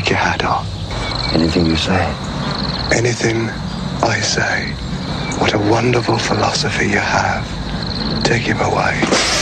Take your hat off. Anything you say. Anything I say. What a wonderful philosophy you have. Take him away.